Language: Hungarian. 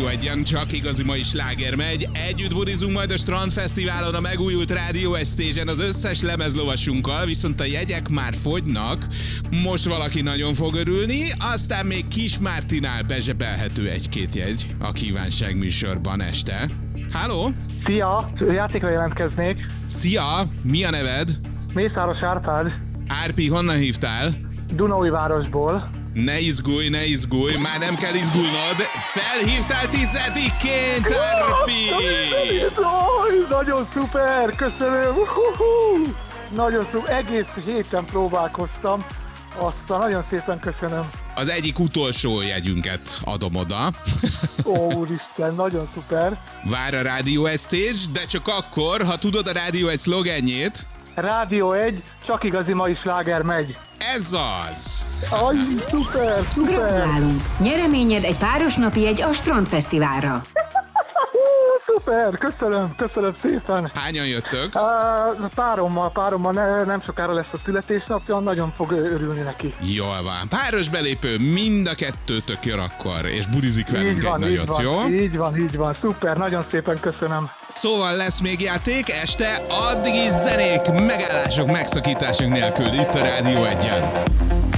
Egyen, csak igazi mai sláger megy. Együtt burizunk majd a Strandfesztiválon, a megújult Rádió Egy Stage-en az összes lemezlovasunkkal, viszont a jegyek már fogynak. Most valaki nagyon fog örülni, aztán még Kis Mártinál bezsebelhető egy-két jegy a kívánság műsorban este. Halló? Szia! Játékra jelentkeznék. Szia! Mi a neved? Mészáros Árpád. Árpi, honnan hívtál? Dunaújvárosból. Ne izgulj, már nem kell izgulnod. Felhívtál 10-ként, Árpi! Nagyon szuper, köszönöm! Nagyon szuper, egész héten próbálkoztam. Aztán nagyon szépen köszönöm. Az egyik utolsó jegyünket adom oda. Ó, úristen, nagyon szuper. Vár a Rádió Egy Stage, de csak akkor, ha tudod a Rádió Egy szlogenjét. Rádió Egy, csak igazi mai sláger megy. Ez az! Aj, szuper! Gratulálunk! Nyereményed egy páros napi jegy a Strandfesztiválra. Szuper, köszönöm szépen. Hányan jöttök? Párommal nem sokára lesz a születésnapja, nagyon fog örülni neki. Jól van. Páros belépő, mind a kettőtök jön akkor, és burizik velünk egy nagyot, jó? Így van, szuper, nagyon szépen köszönöm. Szóval lesz még játék este, addig is zenék, megállások, megszakítások nélkül itt a Rádió Egyen.